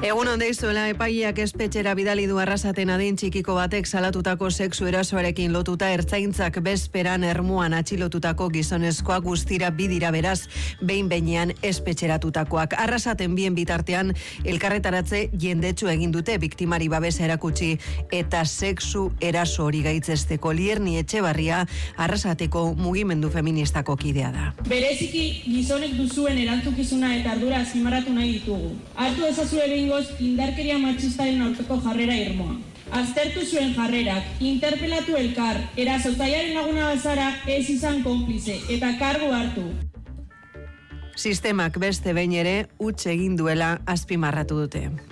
Egun ondeizuela epaileak espetxera bidali du Arrasaten adin txikiko batek salatutako sexu erasoarekin lotuta ertzaintzak bezperan Ermuan atxilotutako gizonezkoa guztira bidira beraz behin-behinean espetxeratutakoak. Arrasaten bien bitartean elkarretaratze jendetsu egin dute biktimari babesa erakutsi eta sexu eraso hori gaitzesteko. Lierni Etxebarria Arrasateko mugimendu feministako kidea da. Bereziki gizonek duzuen erantzukizuna eta ardura azpimarratu nahi ditugu. Hartu ezazue indarkeria matxistaren aurkako jarrera irmoa. Aztertu zuen jarrerak, interpelatu elkar, erasotzailearen laguna bazara ez izan konplize eta kargu hartu. Sistemak beste behin ere huts egin duela azpimarratu dute.